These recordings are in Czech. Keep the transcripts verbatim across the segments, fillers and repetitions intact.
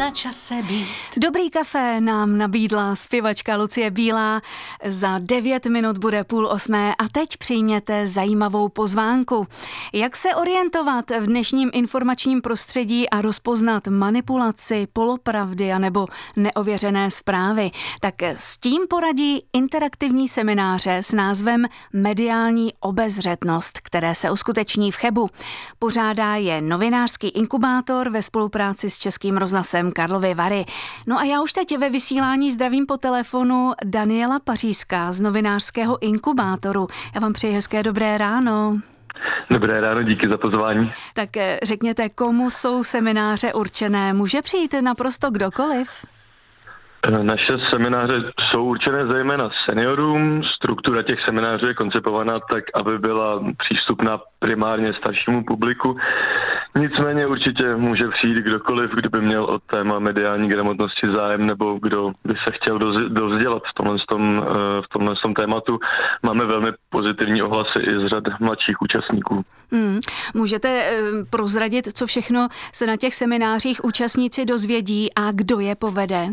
na čase být. Dobrý kafe nám nabídla zpěvačka Lucie Bílá. Za devět minut bude půl osmé a teď přijměte zajímavou pozvánku. Jak se orientovat v dnešním informačním prostředí a rozpoznat manipulaci, polopravdy anebo neověřené zprávy? Tak s tím poradí interaktivní semináře s názvem Mediální obezřetnost, které se uskuteční v Chebu. Pořádá je novinářský inkubátor ve spolupráci s Českým rozhlasem Karlovy Vary. No a já už teď ve vysílání zdravím po telefonu Daniela Pařízka z novinářského inkubátoru. Já vám přeji hezké dobré ráno. Dobré ráno, díky za pozvání. Tak řekněte, komu jsou semináře určené? Může přijít naprosto kdokoliv? Naše semináře jsou určené zejména seniorům. Struktura těch seminářů je koncipovaná tak, aby byla přístupná primárně staršímu publiku. Nicméně určitě může přijít kdokoliv, kdo by měl o téma mediální gramotnosti zájem nebo kdo by se chtěl dozdělat v tomhle, tom, v tomhle tom tématu. Máme velmi pozitivní ohlasy i z řad mladších účastníků. Hmm. Můžete prozradit, co všechno se na těch seminářích účastníci dozvědí a kdo je povede?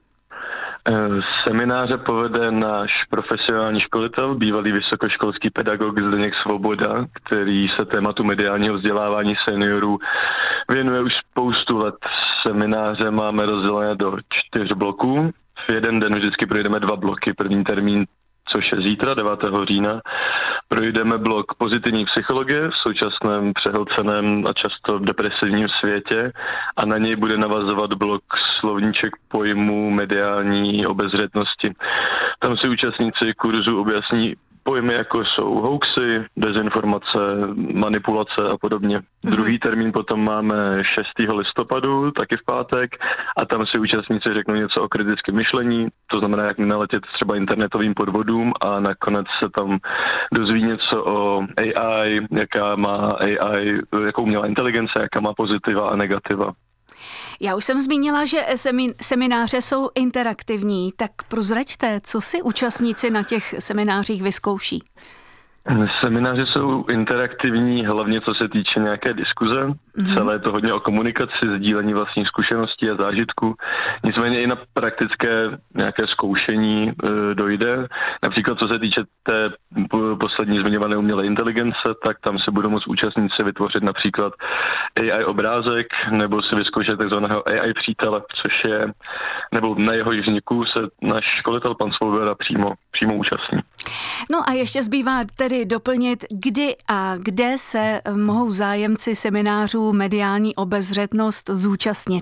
Semináře povede náš profesionální školitel, bývalý vysokoškolský pedagog Zdeněk Svoboda, který se tématu mediálního vzdělávání seniorů věnuje už spoustu let. Semináře máme rozdělené do čtyř bloků. V jeden den vždycky projdeme dva bloky. První termín, což je zítra, devátého října, projdeme blok pozitivní psychologie v současném přehlceném a často depresivním světě a na něj bude navazovat blok slovníček pojmů mediální obezřetnosti. Tam si účastníci kurzu objasní pojmy, jako jsou hoaxy, dezinformace, manipulace a podobně. Mm. Druhý termín potom máme šestého listopadu, taky v pátek, a tam si účastníci řeknou něco o kritickém myšlení, to znamená, jak naletět třeba internetovým podvodům, a nakonec se tam dozví něco o A I, jaká má A I, jakou umělá inteligence, jaká má pozitiva a negativa. Já už jsem zmínila, že semináře jsou interaktivní, tak prozraďte, co si účastníci na těch seminářích vyzkouší. Semináře jsou interaktivní, hlavně co se týče nějaké diskuze. Mm-hmm. Celé je to hodně o komunikaci, sdílení vlastních zkušeností a zážitků. Nicméně i na praktické nějaké zkoušení e, dojde. Například co se týče té poslední zmiňované umělé inteligence, tak tam se budou moct účastníci vytvořit například A I obrázek nebo si vyzkoušet takzvaného A I přítele, což je, nebo na jeho vzniku se náš školitel pan Svoboda přímo, přímo účastní. No a ještě zbývá tedy doplnit, kdy a kde se mohou zájemci seminářů mediální obezřetnost zúčastnit.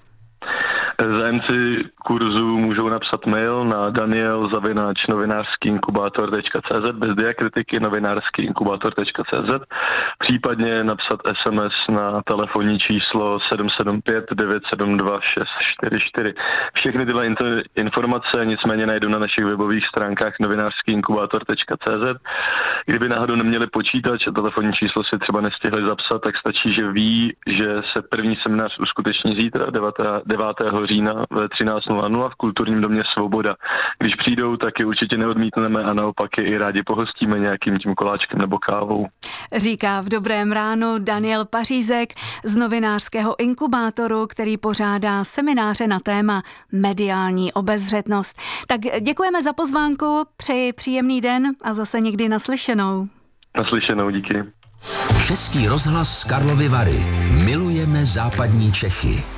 Zájemci kurzu můžou napsat mail na daniel zavináč novinářský inkubátor tečka cé zet bez diakritiky novinářský inkubátor tečka cé zet, případně napsat es em es na telefonní číslo sedm sedm pět devět sedm dva šest čtyři čtyři. Všechny tyhle informace nicméně najdou na našich webových stránkách novinářský inkubátor tečka cé zet. Kdyby náhodou neměli počítač a telefonní číslo si třeba nestihli zapsat, tak stačí, že ví, že se první seminář uskuteční zítra devátého října ve třináct nula nula v kulturním domě Svoboda. Když přijdou, tak je určitě neodmítneme a naopak je i rádi pohostíme nějakým tím koláčkem nebo kávou. Říká v dobrém ránu Daniel Pařízek z novinářského inkubátoru, který pořádá semináře na téma mediální obezřetnost. Tak děkujeme za pozvánku, přeji příjemný den a zase někdy naslyšenou. Naslyšenou, díky. Český rozhlas z Karlovy Vary. Milujeme západní Čechy.